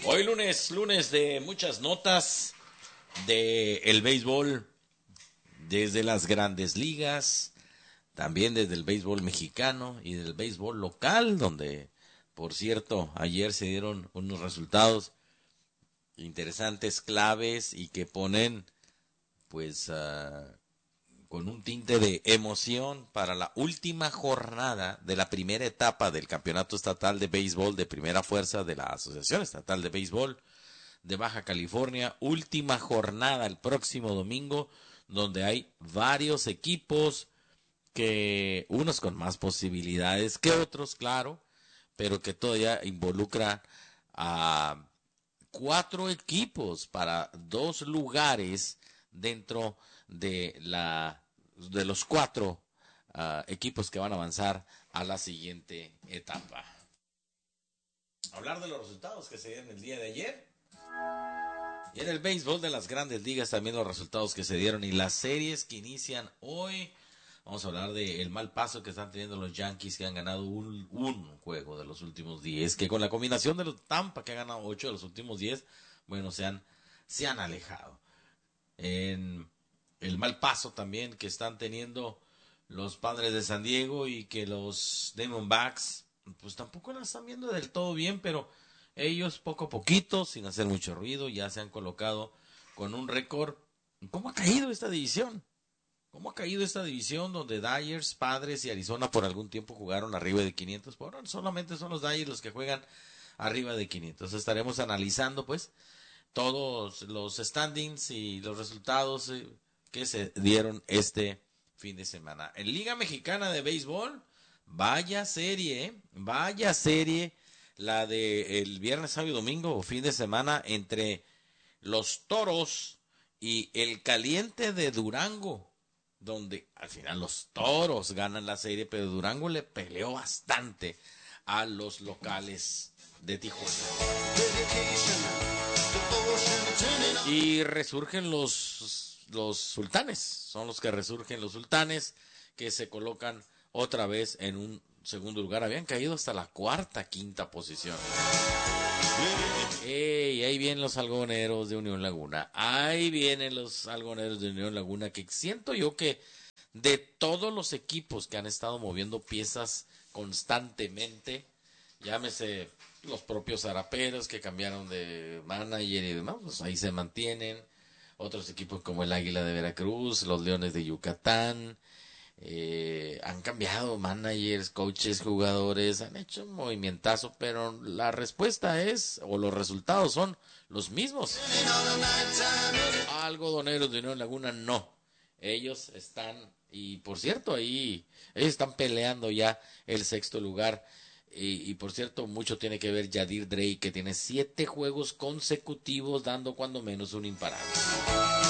Hoy lunes de muchas notas de el béisbol, desde las grandes ligas, también desde el béisbol mexicano y del béisbol local, donde, por cierto, ayer se dieron unos resultados interesantes, claves y que ponen, pues, con un tinte de emoción para la última jornada de la primera etapa del Campeonato Estatal de Béisbol de Primera Fuerza de la Asociación Estatal de Béisbol de Baja California. Última jornada el próximo domingo, donde hay varios equipos, que unos con más posibilidades que otros, claro, pero que todavía involucra a 4 equipos para 2 lugares dentro de los 4 equipos que van a avanzar a la siguiente etapa. Hablar de los resultados que se dieron el día de ayer. Y en el béisbol de las grandes ligas también los resultados que se dieron y las series que inician hoy. Vamos a hablar del mal paso que están teniendo los Yankees, que han ganado un juego de los últimos 10, que con la combinación de los Tampa, que han ganado 8 de los últimos 10, bueno, se han alejado. En el mal paso también que están teniendo los Padres de San Diego y que los Diamondbacks, pues tampoco la están viendo del todo bien, pero ellos poco a poquito, sin hacer mucho ruido, ya se han colocado con un récord. ¿Cómo ha caído esta división? ¿Cómo ha caído esta división donde Dodgers, Padres y Arizona por algún tiempo jugaron arriba de 500? Bueno, solamente son los Dodgers los que juegan arriba de 500. Estaremos analizando pues todos los standings y los resultados que se dieron este fin de semana. En Liga Mexicana de Béisbol, vaya serie la de el viernes, sábado y domingo o fin de semana entre los Toros y el Caliente de Durango, donde al final los Toros ganan la serie, pero Durango le peleó bastante a los locales de Tijuana. Y resurgen los Sultanes, son los que resurgen los Sultanes, que se colocan otra vez en un segundo lugar. Habían caído hasta la quinta posición. Ahí vienen los algodoneros de Unión Laguna. Ahí vienen los algodoneros de Unión Laguna, que siento yo que de todos los equipos que han estado moviendo piezas constantemente, llámese los propios zaraperos que cambiaron de manager y demás, pues ahí se mantienen. Otros equipos como el Águila de Veracruz, los Leones de Yucatán, han cambiado managers, coaches, jugadores, han hecho un movimentazo, pero la respuesta es, o los resultados son los mismos. Algodoneros de Unión Laguna no, ellos están, y por cierto, ahí ellos están peleando ya el sexto lugar. Y por cierto, mucho tiene que ver Yadir Drake, que tiene 7 juegos consecutivos dando cuando menos un imparable.